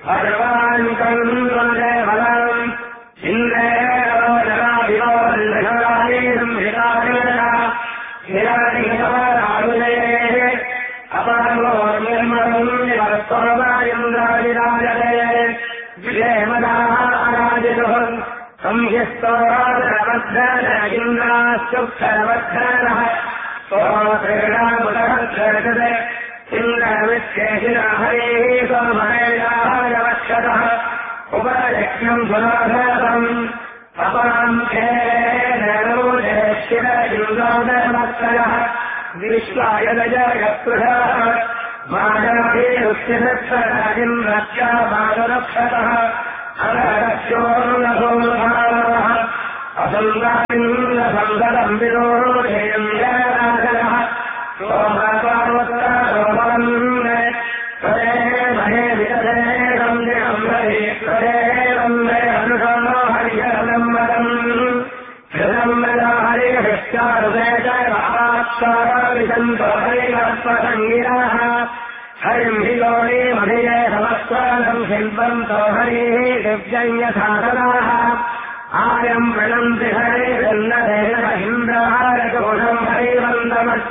भगवान् कन्दे बलम् इन्द्रेण हिराणिराजुलये अपारो निर्मलम् निवर्तोवायुन्द्राजिराजते विजयमदाराजितुः संह्यस्तोराजरवद्धन इन्द्राश्चुक्षरवद्धनः सोक्रीडामुदहर्षते इन्द्रविच्छेषिणः हरेः सोमहेयायवक्षतः उपयज्ञम् सुराधरम् अपराम् खेन शिर इन्द्रोदमक्षरः विश्वाय गजयत्पृषः मायाभिरुष्यदक्षर इन्द्रस्य मादरक्षतः अरक्षोर्णसोधारः असङ्गामिन्द्रसङ्गदम् विरोधेन्द्रराजनः सोमपार्वतरोमम् स्वरे महे विदधेरम् जम्भरे स्वरे रम्भे अनुषणो हरिहरम्बरम् हरिहृष्टारुदेशवात्साराविशन्तो हरिहर्पसङ्गिराः हरिम् हि गौरी मधिये समस्वादम् शिल्पन्तो हरिः दिव्यञ्यसाधनाः आयम् प्रणन्ति हरिर्नदेश इन्द्रहारकोशम् हरिवन्दमस्य